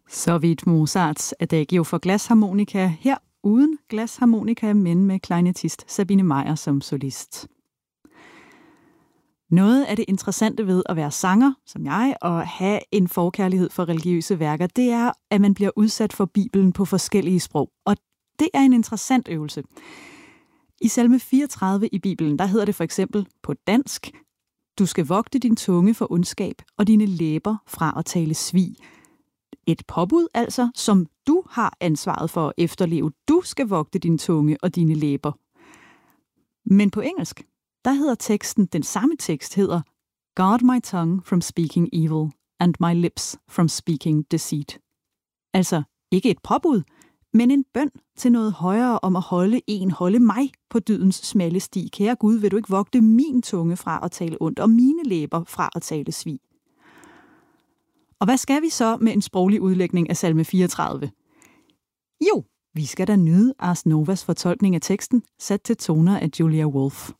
Så vidt Mozarts Adagio for glasharmonika, her uden glasharmonika, men med klarinettist Sabine Meyer som solist. Noget af det interessante ved at være sanger, som jeg, og have en forkærlighed for religiøse værker, det er, at man bliver udsat for Bibelen på forskellige sprog. Og det er en interessant øvelse. I salme 34 i Bibelen, der hedder det for eksempel på dansk: Du skal vogte din tunge for ondskab og dine læber fra at tale svig. Et påbud altså, som du har ansvaret for at efterleve. Du skal vogte din tunge og dine læber. Men på engelsk, der hedder teksten, den samme tekst hedder: Guard my tongue from speaking evil, and my lips from speaking deceit. Altså ikke et påbud, men en bøn til noget højere om at holde mig på dydens smalle sti. Kære Gud, vil du ikke vogte min tunge fra at tale ondt, og mine læber fra at tale svig? Og hvad skal vi så med en sproglig udlægning af salme 34? Jo, vi skal da nyde Ars Novas fortolkning af teksten, sat til toner af Julia Wolf.